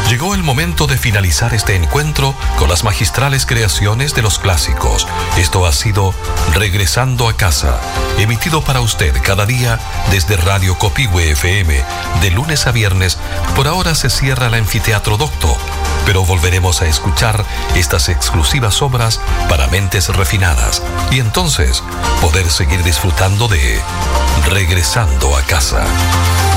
Llegó el momento de finalizar este encuentro con las magistrales creaciones de los clásicos. Esto ha sido Regresando a Casa, emitido para usted cada día desde Radio Copihue FM, de lunes a viernes. Por ahora se cierra el Anfiteatro Docto, pero volveremos a escuchar estas exclusivas obras para mentes refinadas y entonces poder seguir disfrutando de Regresando a Casa.